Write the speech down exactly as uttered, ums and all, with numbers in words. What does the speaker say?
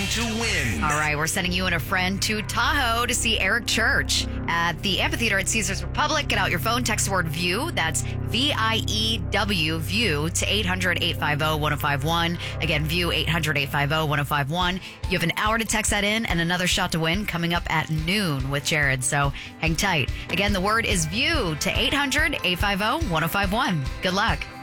to win. All right, we're sending you and a friend to Tahoe to see Eric Church at the amphitheater at Caesars Republic. Get out your phone, text the word VIEW. That's V I E W, VIEW, to eight hundred, eight five zero, one zero five one. Again, VIEW, eight hundred, eight five zero, one zero five one. You have an hour to text that in and another shot to win coming up at noon with Jared. So hang tight. Again, the word is VIEW to eight hundred, eight five zero, one zero five one. Good luck.